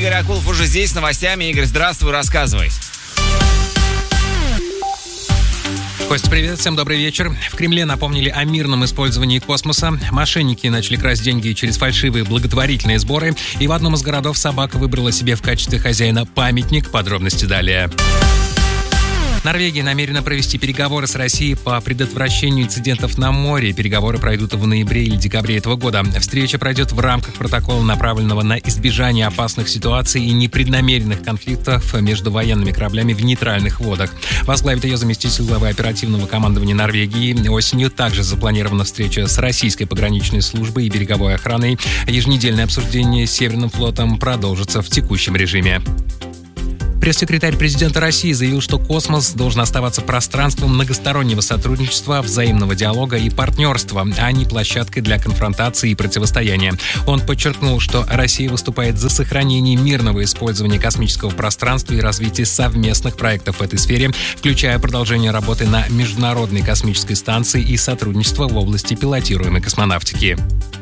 Игорь Акулов уже здесь с новостями. Игорь, здравствуй, рассказывай. Костя, привет, всем добрый вечер. В Кремле напомнили о мирном использовании космоса. Мошенники начали красть деньги через фальшивые благотворительные сборы. И в одном из городов собака выбрала себе в качестве хозяина памятник. Подробности далее. Норвегия намерена провести переговоры с Россией по предотвращению инцидентов на море. Переговоры пройдут в ноябре или декабре этого года. Встреча пройдет в рамках протокола, направленного на избежание опасных ситуаций и непреднамеренных конфликтов между военными кораблями в нейтральных водах. Возглавит ее заместитель главы оперативного командования Норвегии. Осенью также запланирована встреча с российской пограничной службой и береговой охраной. Еженедельное обсуждение с Северным флотом продолжится в текущем режиме. Пресс-секретарь президента России заявил, что космос должен оставаться пространством многостороннего сотрудничества, взаимного диалога и партнерства, а не площадкой для конфронтации и противостояния. Он подчеркнул, что Россия выступает за сохранение мирного использования космического пространства и развитие совместных проектов в этой сфере, включая продолжение работы на Международной космической станции и сотрудничество в области пилотируемой космонавтики.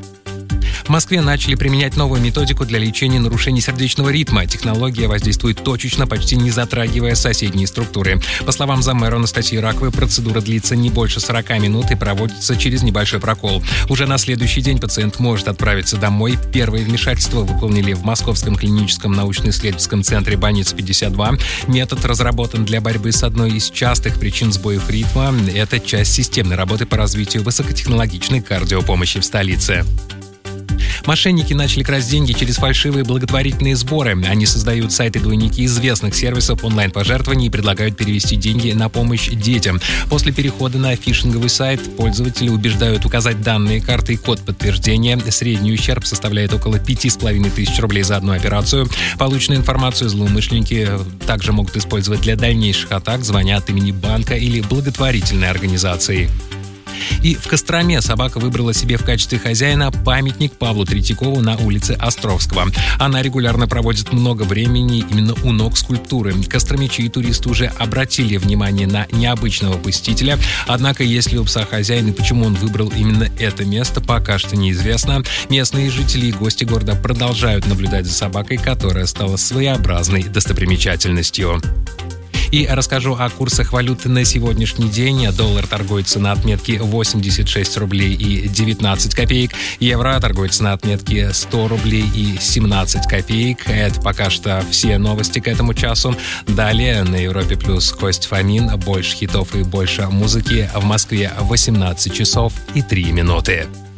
В Москве начали применять новую методику для лечения нарушений сердечного ритма. Технология воздействует точечно, почти не затрагивая соседние структуры. По словам заммэра Анастасии Раковой, процедура длится не больше 40 минут и проводится через небольшой прокол. Уже на следующий день пациент может отправиться домой. Первые вмешательства выполнили в Московском клиническом научно-исследовательском центре больницы 52. Метод разработан для борьбы с одной из частых причин сбоев ритма. Это часть системной работы по развитию высокотехнологичной кардиопомощи в столице. Мошенники начали красть деньги через фальшивые благотворительные сборы. Они создают сайты-двойники известных сервисов онлайн-пожертвований и предлагают перевести деньги на помощь детям. После перехода на фишинговый сайт пользователи убеждают указать данные карты и код подтверждения. Средний ущерб составляет около 5500 рублей за одну операцию. Полученную информацию злоумышленники также могут использовать для дальнейших атак, звоня от имени банка или благотворительной организации. И в Костроме собака выбрала себе в качестве хозяина памятник Павлу Третьякову на улице Островского. Она регулярно проводит много времени именно у ног скульптуры. Костромичи и туристы уже обратили внимание на необычного посетителя. Однако, есть ли у пса хозяин и почему он выбрал именно это место, пока что неизвестно. Местные жители и гости города продолжают наблюдать за собакой, которая стала своеобразной достопримечательностью. И расскажу о курсах валюты на сегодняшний день. Доллар торгуется на отметке 86 рублей и 19 копеек. Евро торгуется на отметке 100 рублей и 17 копеек. Это пока что все новости к этому часу. Далее на Европе Плюс Костя Фомин. Больше хитов и больше музыки. В Москве 18 часов и 3 минуты.